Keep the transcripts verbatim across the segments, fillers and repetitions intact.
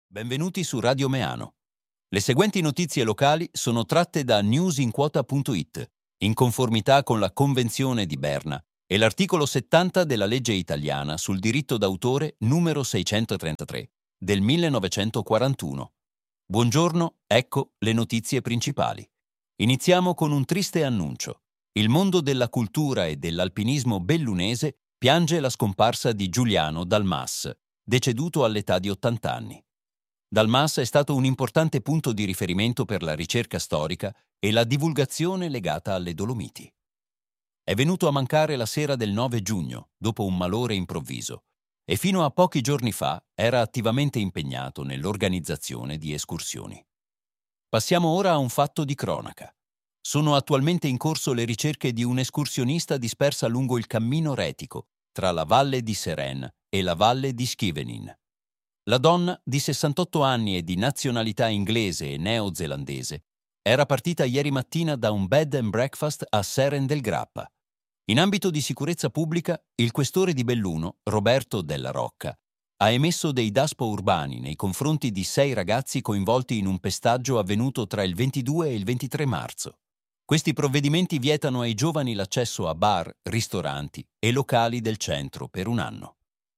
Benvenuti su Radio Meano. Le seguenti notizie locali sono tratte da newsinquota punto it, in conformità con la Convenzione di Berna e l'articolo settanta della legge italiana sul diritto d'autore numero seicentotrentatré del millenovecentoquarantuno. Buongiorno, ecco le notizie principali. Iniziamo con un triste annuncio. Il mondo della cultura e dell'alpinismo bellunese piange la scomparsa di Giuliano Dal Mas, deceduto all'età di ottanta anni. Dal Mas è stato un importante punto di riferimento per la ricerca storica e la divulgazione legata alle Dolomiti. È venuto a mancare la sera del nove giugno, dopo un malore improvviso, e fino a pochi giorni fa era attivamente impegnato nell'organizzazione di escursioni. Passiamo ora a un fatto di cronaca. Sono attualmente in corso le ricerche di un'escursionista dispersa lungo il cammino retico tra la valle di Seren e la valle di Scheveningen. La donna, di sessantotto anni e di nazionalità inglese e neozelandese, era partita ieri mattina da un bed and breakfast a Seren del Grappa. In ambito di sicurezza pubblica, il questore di Belluno, Roberto Della Rocca, ha emesso dei daspo urbani nei confronti di sei ragazzi coinvolti in un pestaggio avvenuto tra il ventidue e il ventitré marzo. Questi provvedimenti vietano ai giovani l'accesso a bar, ristoranti e locali del centro per un anno.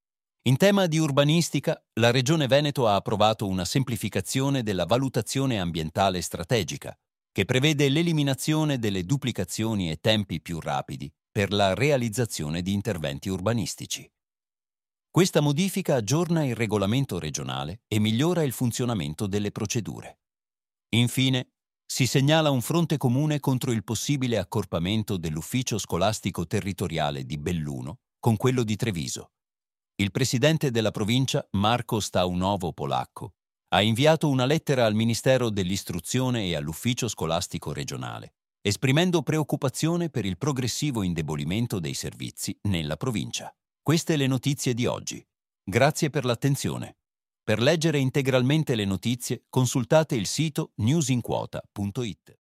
In tema di urbanistica, la Regione Veneto ha approvato una semplificazione della valutazione ambientale strategica, che prevede l'eliminazione delle duplicazioni e tempi più rapidi per la realizzazione di interventi urbanistici. Questa modifica aggiorna il regolamento regionale e migliora il funzionamento delle procedure. Infine, si segnala un fronte comune contro il possibile accorpamento dell'ufficio scolastico territoriale di Belluno con quello di Treviso. Il presidente della provincia, Marco Staunovo Polacco, ha inviato una lettera al Ministero dell'Istruzione e all'Ufficio Scolastico Regionale, esprimendo preoccupazione per il progressivo indebolimento dei servizi nella provincia. Queste le notizie di oggi. Grazie per l'attenzione. Per leggere integralmente le notizie, consultate il sito newsinquota punto it.